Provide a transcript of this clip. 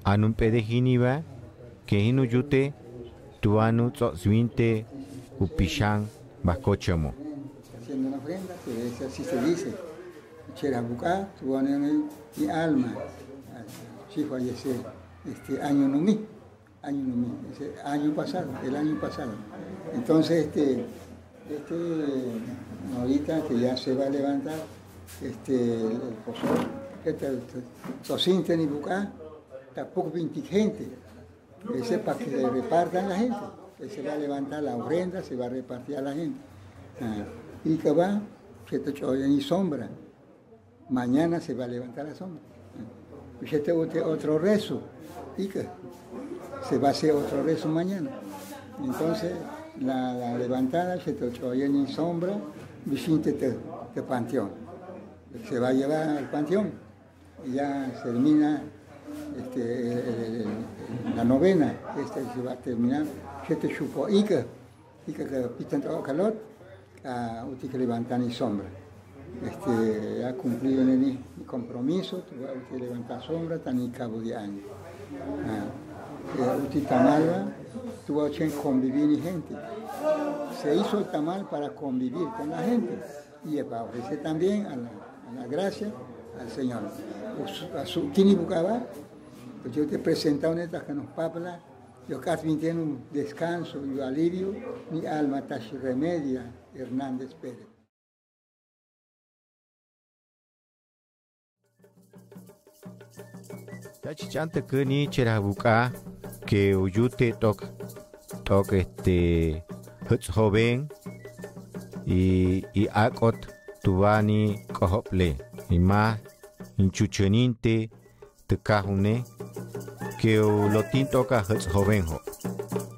anun pedejiniba que hinu yute tuanu tzosvinte upishan bacochamo. Haciendo una ofrenda, que así se dice. Cherabuca, tuane mi alma. Sí falleció año numí, ese año pasado, el año pasado. Entonces ahorita que ya se va a levantar el pozol, Sosinten y Bucá, tampoco 20 gente. Ese es para que le repartan la gente. Se va a levantar la ofrenda, se va a repartir a la gente. Y que va, se te echó en sombra. Mañana se va a levantar la sombra. Y se te otro rezo. Y que se va a hacer otro rezo mañana. Entonces, la levantada se te echó en sombra, visite de panteón. Se va a llevar al panteón. Y ya se termina la novena. Se va a terminar. Se te chupó. Y que pitan todo calor, usted que levantan en sombra. Ha cumplido mi compromiso, usted levantar sombra, tan en cabo de año. Usted tamal, tuvo que convivir con gente. Se hizo el tamal para convivir con la gente y para ofrecer también a la gracia al Señor. A su Tinibucaba, pues yo te he presentado en estas que nos papla. Yo casi tengo un descanso y alivio, mi alma tashi remedia, Hernández Pérez. Chante que ni cherabuca que uyute toc joven y akot tubani kohople y más inchucheninte te cajune que lo tinto ka joven ho.